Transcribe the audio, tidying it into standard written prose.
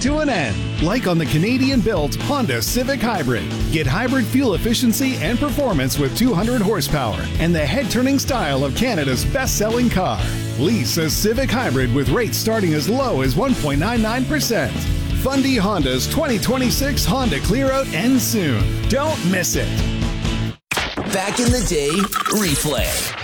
to an end. Like on the Canadian-built Honda Civic Hybrid. Get hybrid fuel efficiency and performance with 200 horsepower and the head-turning style of Canada's best-selling car. Lease a Civic Hybrid with rates starting as low as 1.99%. Fundy Honda's 2026 Honda Clear Out ends soon. Don't miss it. Back in the Day replay.